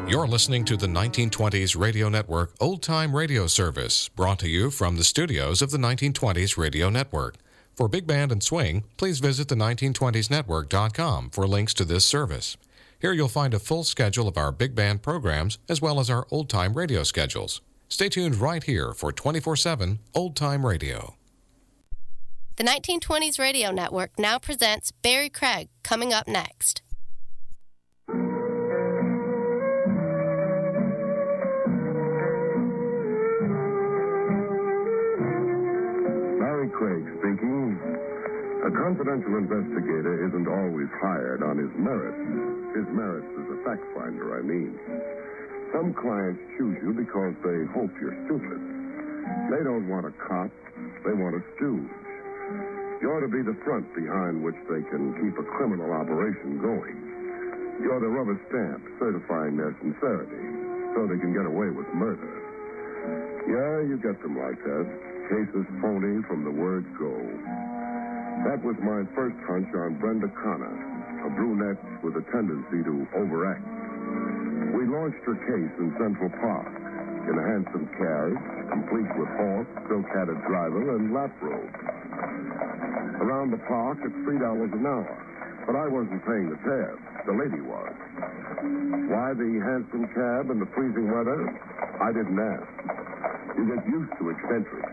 You're listening to the 1920s Radio Network Old Time Radio Service, brought to you from the studios of the 1920s Radio Network. For Big Band and Swing, please visit the 1920snetwork.com for links to this service. Here you'll find a full schedule of our big band programs as well as our old-time radio schedules. Stay tuned right here for 24/7 old-time radio. The 1920s Radio Network now presents Barry Craig, coming up next. Barry Craig speaking. A confidential investigator isn't always hired on his merits. His merits as a fact finder, I mean. Some clients choose you because they hope you're stupid. They don't want a cop. They want a stooge. You're to be the front behind which they can keep a criminal operation going. You're the rubber stamp certifying their sincerity so they can get away with murder. Yeah, you get them like that. Cases phony from the word go. That was my first hunch on Brenda Connor, a brunette with a tendency to overact. We launched her case in Central Park in a handsome carriage, complete with horse, silk-hatted driver, and lap robe. Around the park, it's $3 an hour. But I wasn't paying the tab. The lady was. Why the handsome cab in the freezing weather? I didn't ask. You get used to eccentrics.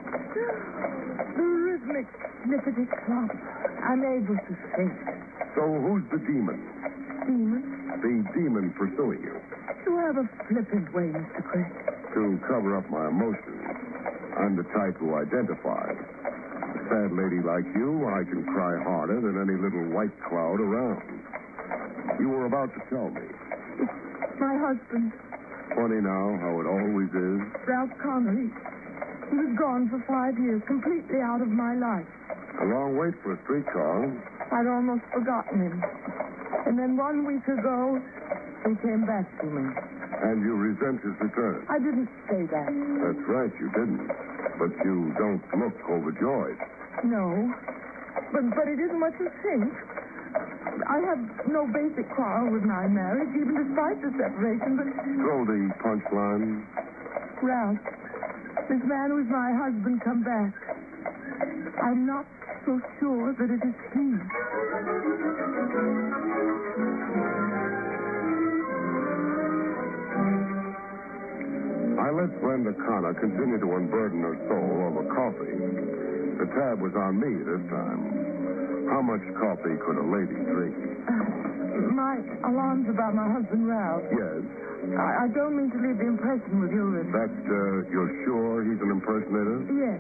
The rhythmic snippety clop. I'm able to think. So who's the demon? Demon? The demon pursuing you. You have a flippant way, Mr. Craig. To cover up my emotions. I'm the type who identifies. A sad lady like you, I can cry harder than any little white cloud around. You were about to tell me. It's my husband, Funny now how it always is. Ralph Connor. He was gone for 5 years, completely out of my life. A long wait for a streetcar. I'd almost forgotten him. And then 1 week ago, he came back to me. And you resent his return. I didn't say that. That's right, you didn't. But you don't look overjoyed. No. But it isn't what you think. I have no basic quarrel with my marriage, even despite the separation, but... Throw the punchline. Ralph, this man who's my husband come back. I'm not so sure that it is he. I let Brenda Connor continue to unburden her soul over coffee. The tab was on me this time. How much coffee could a lady drink? My alarms about my husband, Ralph. Yes. I don't mean to leave the impression with you that... You're sure he's an impersonator? Yes.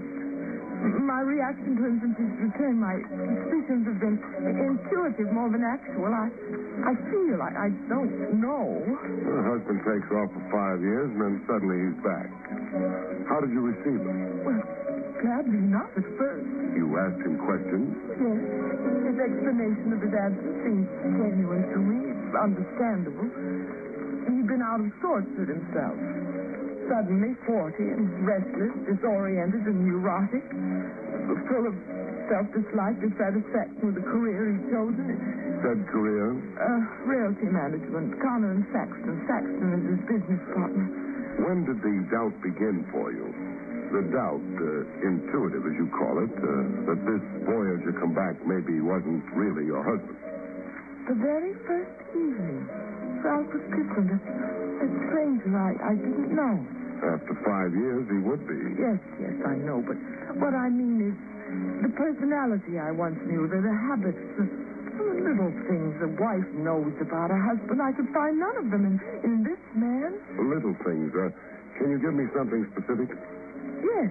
My reaction to him since his return, my suspicions have been intuitive more than actual. I feel, I don't know. Her husband takes off for 5 years, and then suddenly he's back. How did you receive him? Well, gladly not at first. You asked him questions? Yes. His explanation of his absence seemed genuine to me. It's understandable. He'd been out of sorts with himself. Suddenly 40 and restless, disoriented, and neurotic. Full of self-dislike, dissatisfaction with the career he'd chosen. Said career? Realty management. Connor and Saxton. Saxton is his business partner. When did the doubt begin for you? The doubt, intuitive as you call it, that this voyager come back maybe wasn't really your husband. The very first evening, Ralph was different. As strange as I didn't know. After 5 years, he would be. Yes, I know, but what I mean is the personality I once knew, the habits, the little things a wife knows about a husband. I could find none of them in this man. Little things. Can you give me something specific? Yes.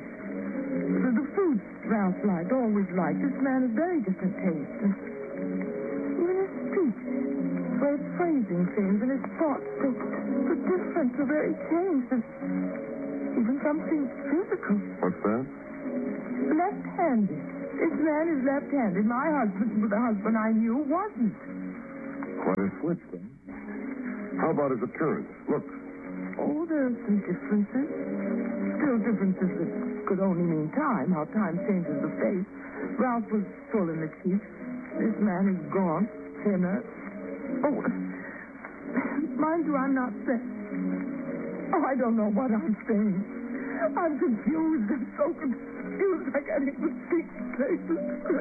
The foods Ralph liked, always liked. This man has very different tastes. Even his speech, way of phrasing things, and his thoughts, they're different, they're very changed. And even something physical. What's that? Left-handed. This man is left-handed. My husband, the husband I knew, wasn't. Quite a switch, then. How about his appearance? Looks. Oh, there are some differences. Still differences that could only mean time, how time changes the face. Ralph was full in the cheeks. This man is gaunt, thinner. Oh, my mind you, I'm not saying. Oh, I don't know what I'm saying. I'm confused. I'm so confused. I can't even speak places.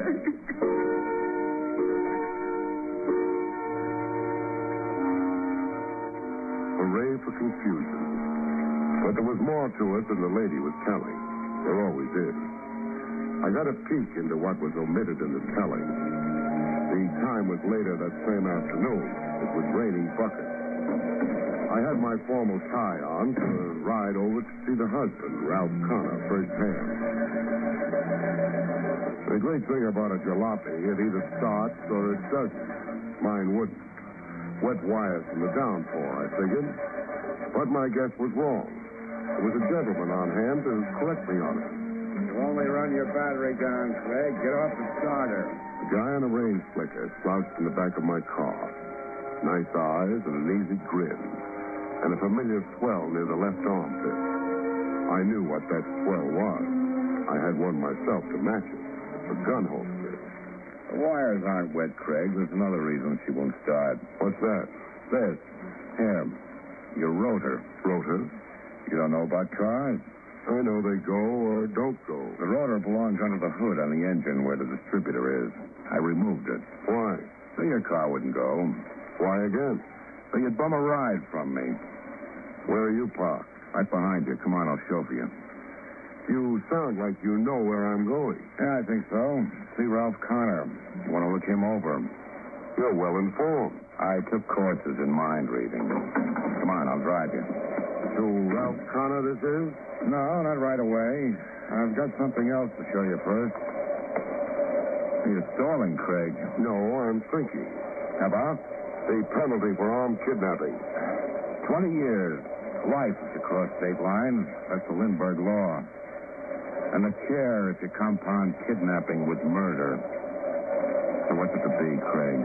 Hooray for confusion. But there was more to it than the lady was telling. There always is. I got a peek into what was omitted in the telling. The time was later that same afternoon. It was raining buckets. I had my formal tie on to ride over to see the husband, Ralph Connor, firsthand. The great thing about a jalopy, it either starts or it doesn't. Mine wouldn't. Wet wires from the downpour, I figured. But my guess was wrong. There was a gentleman on hand to correct me on it. You only run your battery down, Craig. Get off the starter. The guy on a range flicker slouched in the back of my car. Nice eyes and an easy grin. And a familiar swell near the left armpit. I knew what that swell was. I had one myself to match it. A gun holster. The wires aren't wet, Craig. There's another reason she won't start. What's that? This. Here. Your rotor. Rotor? You don't know about cars? I know they go or don't go. The rotor belongs under the hood on the engine where the distributor is. I removed it. Why? So your car wouldn't go. Why again? So you'd bum a ride from me. Where are you parked? Right behind you. Come on, I'll chauffeur you. You sound like you know where I'm going. Yeah, I think so. See Ralph Connor. You want to look him over. You're well informed. I took courses in mind reading. Come on, I'll drive you. To Ralph Connor, this is? No, not right away. I've got something else to show you first. You're stalling, Craig. No, I'm thinking. How about? The penalty for armed kidnapping. 20 years. Life if you cross state lines. That's the Lindbergh law. And the chair if you compound kidnapping with murder. So what's it to be, Craig?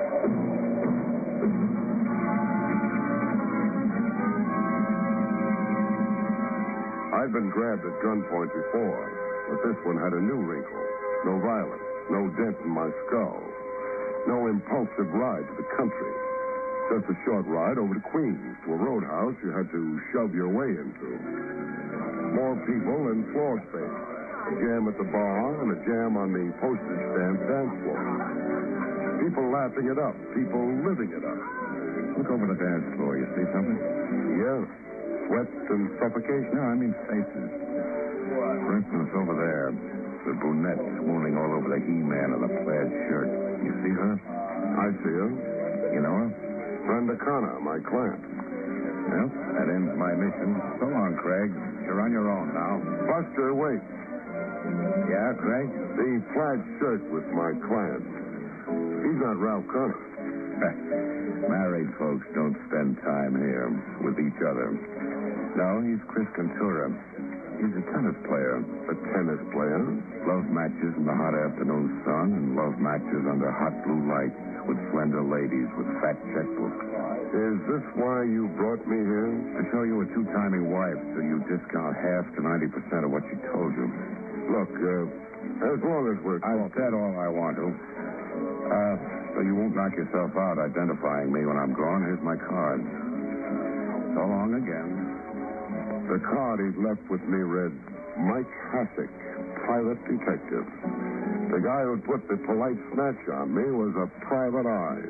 I'd been grabbed at gunpoint before, but this one had a new wrinkle. No violence, no dent in my skull, no impulsive ride to the country. Just a short ride over to Queens, to a roadhouse you had to shove your way into. More people and floor space. A jam at the bar and a jam on the postage stamp dance floor. People laughing it up, people living it up. Look over the dance floor. You see something? Yeah. Sweat and suffocation. No, I mean faces. For instance, over there, the brunette swooning all over the He-Man in the plaid shirt. You see her? I see her. You know her? Brenda Connor, my client. Well, that ends my mission. So long, Craig. You're on your own now. Buster, wait. Yeah, Craig? The plaid shirt with my client. He's not Ralph Connor. Married folks don't spend time here with each other. No, he's Chris Cantura. He's a tennis player. A tennis player? Love matches in the hot afternoon sun and love matches under hot blue lights with slender ladies with fat checkbooks. Is this why you brought me here? To show you a two-timing wife so you discount half to 90% of what she told you. Look, as long as we're I've said all I want to. So you won't knock yourself out identifying me when I'm gone. Here's my card. So long again. The card he'd left with me read, Mike Hassick, private detective. The guy who'd put the polite snatch on me was a private eye.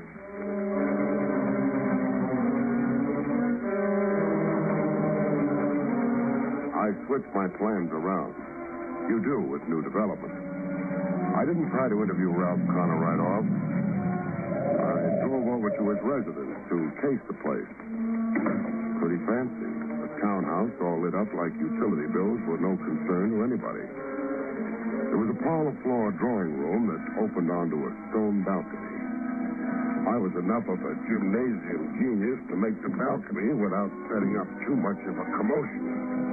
I switched my plans around. You do with new developments. I didn't try to interview Ralph Connor right off. I drove over to his residence to case the place. Pretty fancy. A townhouse all lit up like utility bills were no concern to anybody. There was a parlor floor drawing room that opened onto a stone balcony. I was enough of a gymnasium genius to make the balcony without setting up too much of a commotion.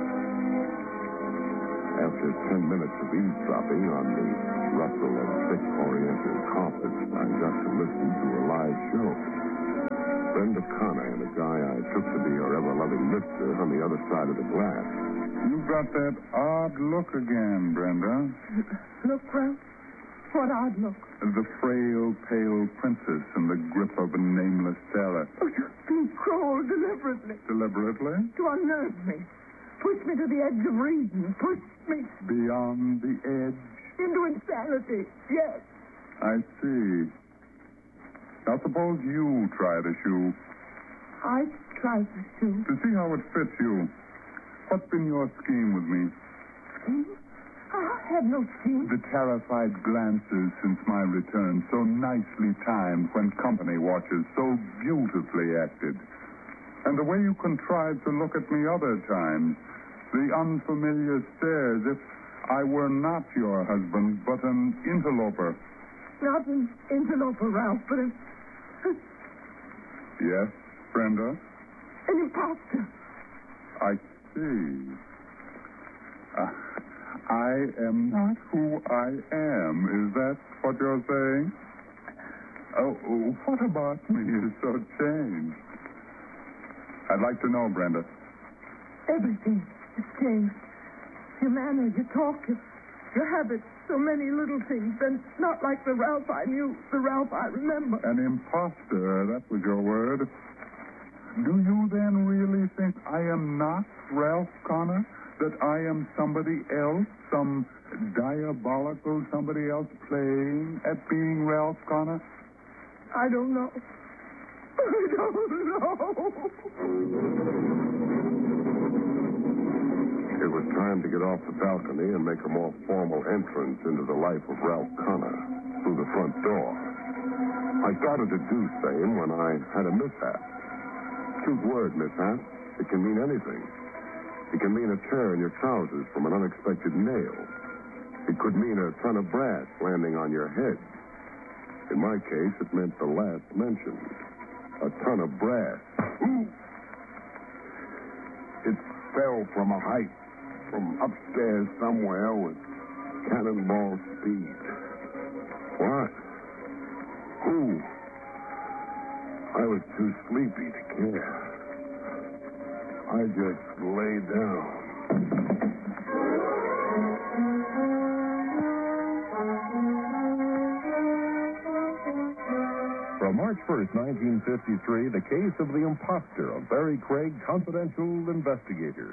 After 10 minutes of eavesdropping on the rustle of thick oriental carpets, I got to listen to a live show. Brenda Connor and a guy I took to be her ever-loving mister on the other side of the glass. You've got that odd look again, Brenda. Look, Ralph. What odd look. The frail, pale princess in the grip of a nameless terror. Oh, you're being cruel to me. deliberately. Deliberately? To unnerve me. Push me to the edge of reason. Push me Beyond the edge? into insanity. Yes. I see. Now, suppose you try the shoe. I tried to shoot. To see how it fits you. What's been your scheme with me? I have no scheme. The terrified glances since my return, so nicely timed when company watches, so beautifully acted. And the way you contrived to look at me other times, the unfamiliar stares, if I were not your husband, but an interloper. Not an interloper, Ralph, but an Yes, Brenda? imposter. I see. I am not who I am. Is that what you're saying? Oh, what about me is so changed? I'd like to know, Brenda. Everything has changed. Your manner, your talk, your habits, so many little things. And not like the Ralph I knew, the Ralph I remember. An imposter, that was your word. Do you then really think I am not Ralph Connor? That I am somebody else? Some diabolical somebody else playing at being Ralph Connor? I don't know. I don't know. It was time to get off the balcony and make a more formal entrance into the life of Ralph Connor through the front door. I started to do the same when I had a mishap. Cute word, mishap. It can mean anything. It can mean a tear in your trousers from an unexpected nail. It could mean a ton of brass landing on your head. In my case, it meant the last mentioned. A ton of brass. It fell from a height, from upstairs somewhere with cannonball speed. What? Who? I was too sleepy to care. I just lay down. From March 1st, 1953, the case of the imposter of Barry Craig, confidential investigator.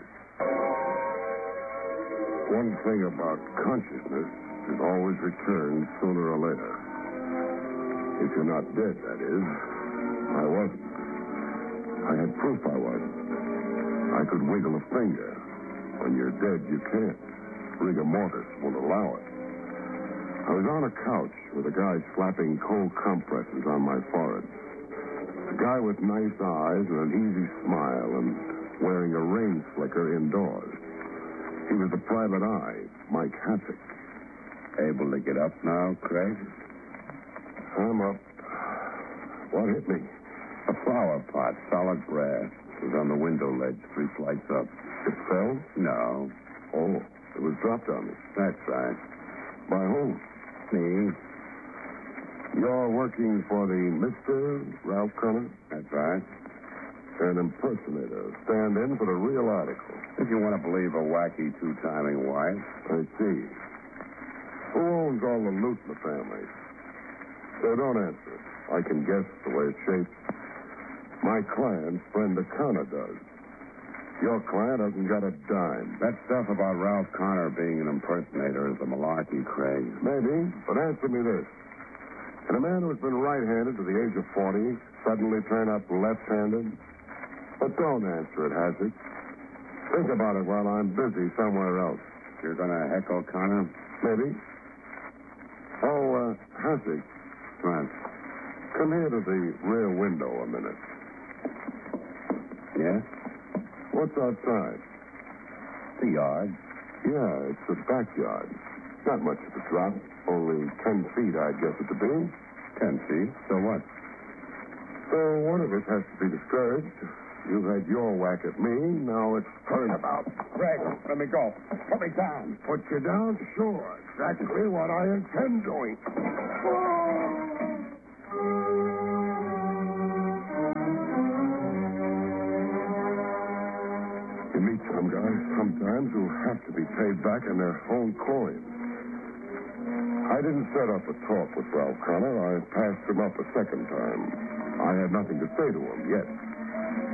One thing about consciousness is always returns sooner or later. If you're not dead, that is. I wasn't. I had proof I wasn't. I could wiggle a finger. When you're dead, you can't. Rigor mortis won't allow it. I was on a couch with a guy slapping cold compresses on my forehead. A guy with nice eyes and an easy smile and wearing a rain slicker indoors. He was the private eye, Mike Hassick. Able to get up now, Craig? I'm up. What hit me? A flower pot, solid brass. It was on the window ledge, 3 flights up. It fell? No. Oh, it was dropped on me. That's right. By whom? Me? You're working for the Mr. Ralph Connor? That's right. An impersonator. Stand in for the real article. If you want to believe a wacky two-timing wife. I see. Who owns all the loot in the family? So don't answer it. I can guess the way it's shaped. My client's Brenda Connor does. Your client hasn't got a dime. That stuff about Ralph Connor being an impersonator is a malarkey, Craig. Maybe, but answer me this. Can a man who's been right-handed to the age of 40 suddenly turn up left-handed? But don't answer it, Hassick. Think about it while I'm busy somewhere else. You're going to heckle Connor? Maybe. Oh, Hassick. What? Come here to the rear window a minute. Yes? What's outside? The yard. Yeah, it's the backyard. Not much of a drop. Only 10 feet, I'd guess it to be. 10 feet. So what? So one of us has to be discouraged. You've had your whack at me. Now it's turnabout. Craig, let me go. Put me down. Put you down? Sure. Exactly what I intend doing. You meet some guys sometimes who have to be paid back in their own coin. I didn't set up a talk with Ralph Connor. I passed him up a second time. I had nothing to say to him yet. Instead,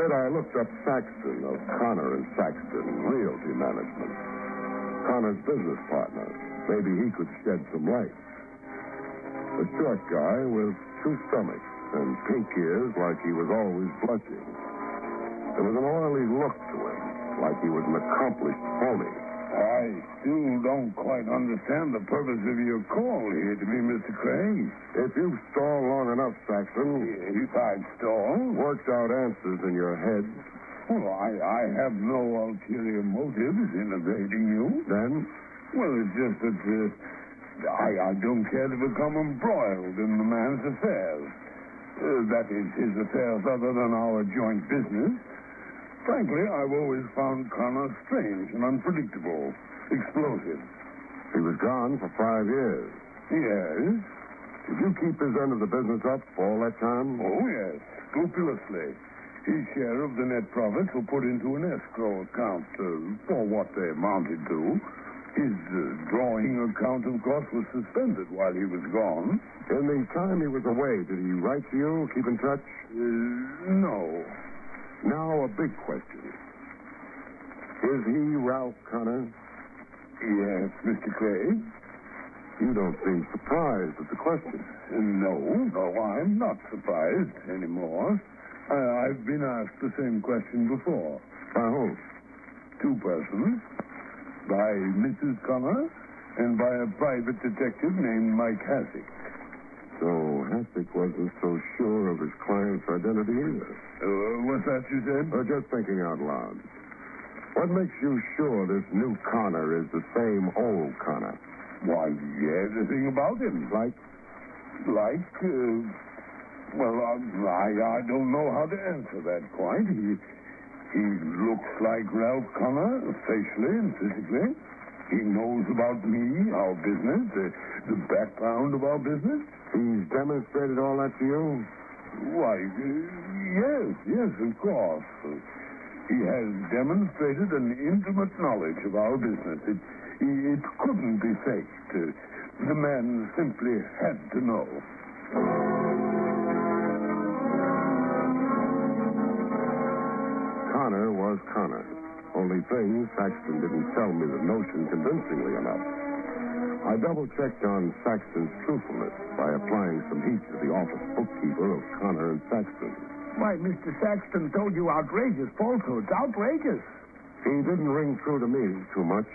bit, I looked up Saxton of Connor and Saxton Realty Management. Connor's business partner. Maybe he could shed some light. A short guy with two stomachs and pink ears like he was always blushing. There was an oily look to him, like he was an accomplished phony. I still don't quite understand the purpose of your call here to me, Mr. Craig. If you stall long enough, Saxton, If I stall? worked out answers in your head, Well, I have no ulterior motives in evading you. then Well, it's just that I don't care to become embroiled in the man's affairs. That is, his affairs other than our joint business. Frankly, I've always found Connor strange and unpredictable, explosive. he was gone for 5 years. Yes? Did you keep his end of the business up for all that time? Oh, yes, scrupulously. His share of the net profits were put into an escrow account for what they amounted to. His drawing account, of course, was suspended while he was gone. In the time he was away, did he write to you, keep in touch? No. Now, a big question. Is he Ralph Connor? Yes, Mr. Craig? You don't seem surprised at the question. No, I'm not surprised anymore. I've been asked the same question before. By whom? 2 persons. By Mrs. Connor and by a private detective named Mike Hassick. So Hassick wasn't so sure of his client's identity either. What's that you said? Just thinking out loud. What makes you sure this new Connor is the same old Connor? Why, everything about him. Like? I don't know how to answer that quite. He looks like Ralph Connor, facially and physically. He knows about me, our business, the background of our business. He's demonstrated all that to you? Why, yes, of course. He has demonstrated an intimate knowledge of our business. It couldn't be faked. The man simply had to know. Connor was Connor. Only thing, Saxton didn't tell me the notion convincingly enough. I double-checked on Saxton's truthfulness by applying some heat to the office bookkeeper of Connor and Saxton. Why, Mr. Saxton told you outrageous falsehoods. Outrageous. He didn't ring true to me too much.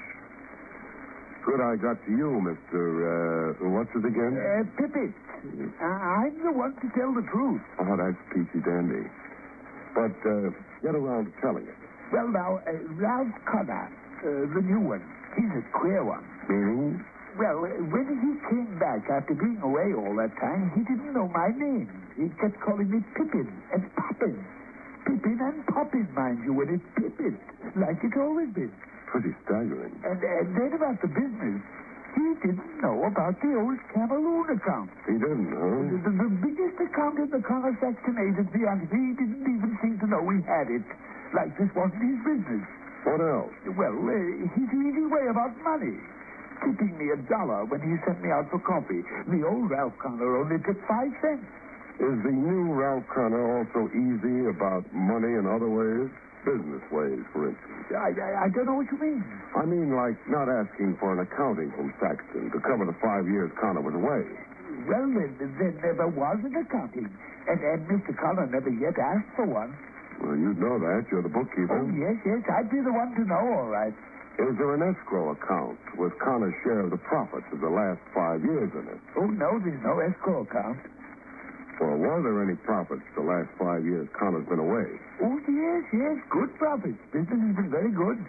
Good I got to you, Mr. What's it again? Pippet. I'm the one to tell the truth. Oh, that's peachy dandy. But get around to telling it. Well, now, Ralph Connor, the new one, he's a queer one. Meaning? Well, when he came back after being away all that time, he didn't know my name. He kept calling me Pippin and Poppin. Pippin and Poppin, mind you, when it's Pippin, like it's always been. Pretty staggering. And then about the business, he didn't know about the old Cameroon account. He didn't, huh? The biggest account in the Connor Saxton agency, and he didn't even seem to know we had it. Like this wasn't his business. What else? Well, his easy way about money. Tipping me $1 when he sent me out for coffee. The old Ralph Connor only took 5 cents. Is the new Ralph Connor also easy about money in other ways? Business ways, for instance. I don't know what you mean. I mean, like not asking for an accounting from Saxton to cover the 5 years Connor was away. Well, then there never was an accounting. And Mr. Connor never yet asked for one. Well, you'd know that. You're the bookkeeper. Oh, yes. I'd be the one to know, all right. Is there an escrow account with Connor's share of the profits of the last 5 years in it? Oh, no, there's no escrow account. Well, were there any profits the last 5 years Connor's been away? Oh, yes. Good profits. Business has been very good.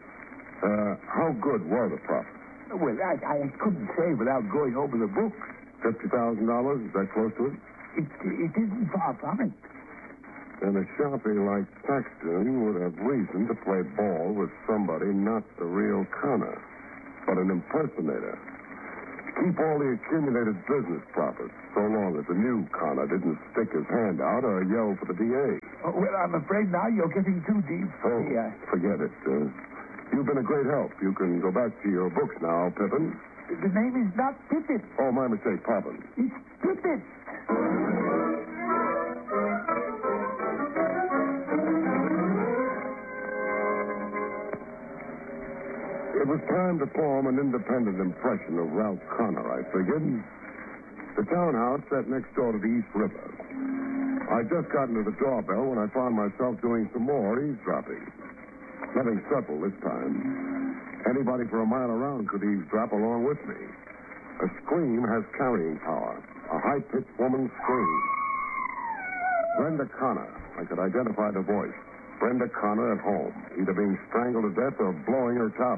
How good were the profits? Well, I couldn't say without going over the books. $50,000? Is that close to it? It isn't far from it. Then a sharpie like Saxton would have reason to play ball with somebody not the real Connor, but an impersonator. Keep all the accumulated business profits, so long as the new Connor didn't stick his hand out or yell for the DA. Oh, well, I'm afraid now you're getting too deep. Oh, forget it. You've been a great help. You can go back to your books now, Pippin. The name is not Pippin. Oh, my mistake, Poppin. It's Pippin. It was time to form an independent impression of Ralph Connor, I figured. The townhouse sat next door to the East River. I'd just gotten to the doorbell when I found myself doing some more eavesdropping. Nothing subtle this time. Anybody for a mile around could eavesdrop along with me. A scream has carrying power. A high-pitched woman's scream. Brenda Connor. I could identify the voice. Brenda Connor at home, either being strangled to death or blowing her top.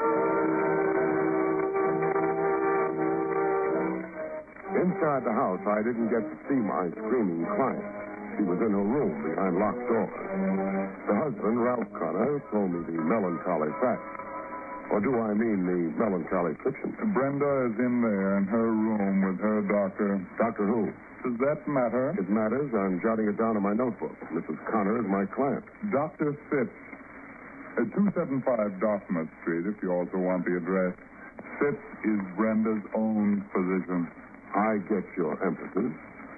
Inside the house, I didn't get to see my screaming client. She was in her room behind locked doors. The husband, Ralph Connor, told me the melancholy facts. Or do I mean the melancholy fiction? Brenda is in there in her room with her doctor. Doctor who? Does that matter? It matters. I'm jotting it down in my notebook. Mrs. Connor is my client. Dr. Fitz. At 275 Dartmouth Street, if you also want the address. Fitz is Brenda's own physician. I get your emphasis.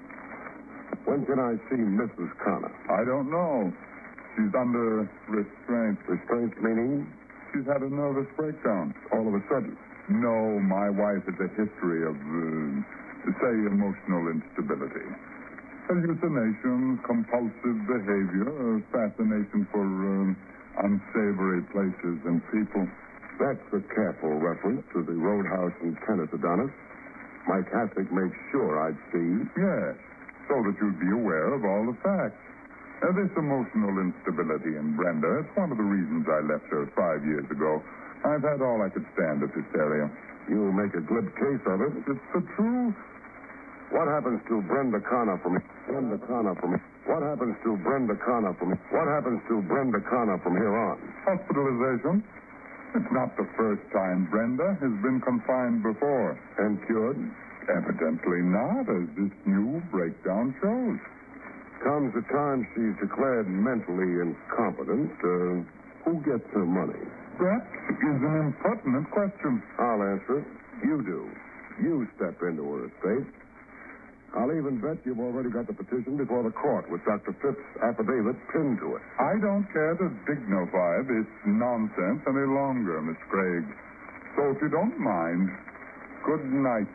When can I see Mrs. Connor? I don't know. She's under restraint. Restraint meaning? She's had a nervous breakdown. All of a sudden? No, my wife has a history of, say, emotional instability. Hallucinations, compulsive behavior, a fascination for unsavory places and people. That's a careful reference to the roadhouse in Kenneth Adonis. Mike Hassick made sure I'd see. Yes, so that you'd be aware of all the facts. This emotional instability in Brenda, it's one of the reasons I left her 5 years ago. I've had all I could stand of hysteria. You make a glib case of it. It's the truth. What happens to Brenda Connor from Brenda Connor from What happens to Brenda Connor from What happens to Brenda Connor from here on? Hospitalization. It's not the first time Brenda has been confined before. And cured? Evidently not, as this new breakdown shows. Comes the time she's declared mentally incompetent. Who gets her money? That is an impertinent question. I'll answer it. You do. You step into her estate. I'll even bet you've already got the petition before the court with Dr. Phipp's affidavit pinned to it. I don't care to dignify this nonsense any longer, Miss Craig. So if you don't mind, good night.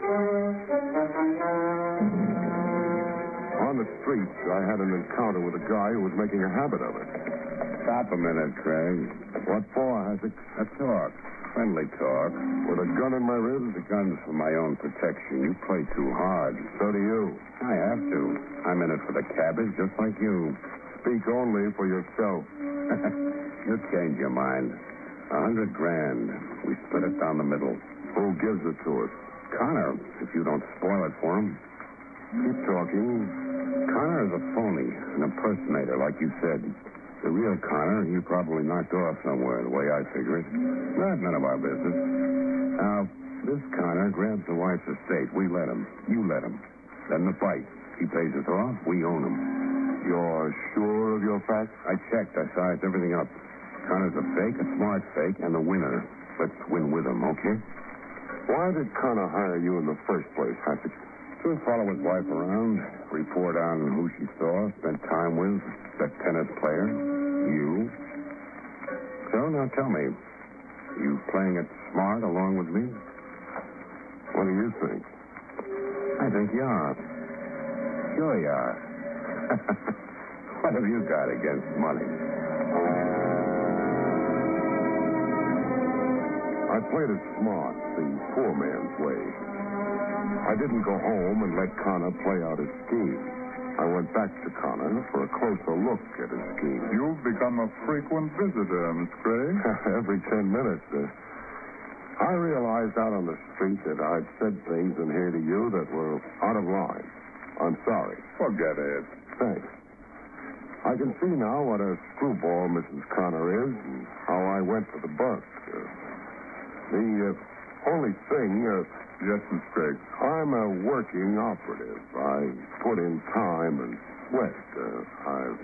On the street, I had an encounter with a guy who was making a habit of it. Stop a minute, Craig. What for, Hassick? A talk. Friendly talk. With a gun in my ribs? The gun's for my own protection. You play too hard. So do you. I have to. I'm in it for the cabbage, just like you. Speak only for yourself. You'll change your mind. $100,000. We split it down the middle. Who gives it to us? Connor, if you don't spoil it for him. Keep talking. Connor is a phony, an impersonator, like you said. The real Connor, he probably knocked off somewhere, the way I figure it. That's none of our business. Now, this Connor grabs the wife's estate. We let him. You let him. Then the fight. He pays us off. We own him. You're sure of your facts? I checked. I sized everything up. Connor's a fake, a smart fake, and the winner. Let's win with him, okay? Why did Connor hire you in the first place, Hassick? To follow his wife around, report on who she saw, spent time with, that tennis player, you. So now tell me, you playing it smart along with me? What do you think? I think you are. Sure you are. What have you got against money? I played it smart, the poor man's way. I didn't go home and let Connor play out his scheme. I went back to Connor for a closer look at his scheme. You've become a frequent visitor, Miss Craig. Every 10 minutes. I realized out on the street that I'd said things in here to you that were out of line. I'm sorry. Forget it. Thanks. I can see now what a screwball Mrs. Connor is and how I went for the buck. The only thing... Yes, Miss Craig. I'm a working operative. I put in time and sweat. I've